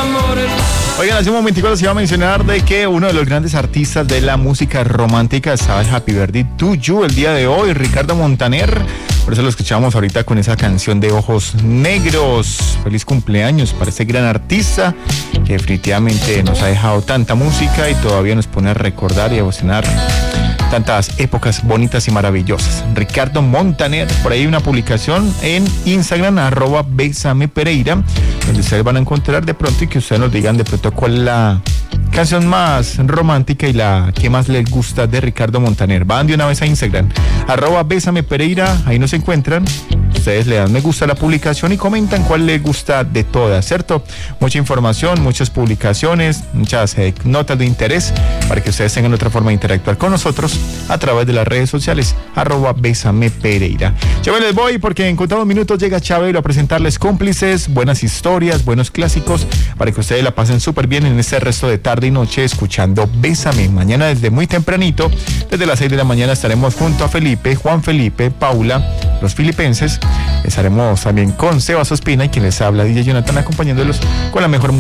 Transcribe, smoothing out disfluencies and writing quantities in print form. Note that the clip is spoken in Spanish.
Oigan, hace un momentico les iba a mencionar de que uno de los grandes artistas de la música romántica está el Happy Birthday to You el día de hoy, Ricardo Montaner. Por eso lo escuchamos ahorita con esa canción de Ojos Negros. Feliz cumpleaños para este gran artista que definitivamente nos ha dejado tanta música y todavía nos pone a recordar y a emocionar tantas épocas bonitas y maravillosas. Ricardo Montaner, por ahí hay una publicación en Instagram, @besamepereira, donde ustedes van a encontrar de pronto y que ustedes nos digan de pronto cuál es la canción más romántica y la que más les gusta de Ricardo Montaner. Van de una vez a Instagram, @besamepereira, ahí nos encuentran. Ustedes le dan me gusta a la publicación y comentan cuál les gusta de todas, ¿cierto? Mucha información, muchas publicaciones, muchas notas de interés para que ustedes tengan otra forma de interactuar con nosotros a través de las redes sociales, @besamepereira. Yo me les voy porque en contados minutos llega Chabelo a presentarles cómplices, buenas historias, buenos clásicos, para que ustedes la pasen súper bien en este resto de tarde y noche escuchando Bésame. Mañana desde muy tempranito, desde las 6 de la mañana estaremos junto a Felipe, Juan Felipe, Paula, los filipenses. Estaremos también con Sebas Ospina y quien les habla, DJ Jonathan, acompañándolos con la mejor música